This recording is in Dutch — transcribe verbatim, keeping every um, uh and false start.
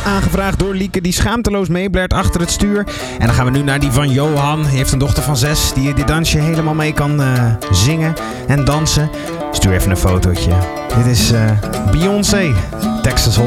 Aangevraagd door Lieke, die schaamteloos meeblert achter het stuur. En dan gaan we nu naar die van Johan. Hij heeft een dochter van zes die dit dansje helemaal mee kan uh, zingen en dansen. Stuur even een fotootje. Dit is uh, Beyoncé, Texas Hold'em.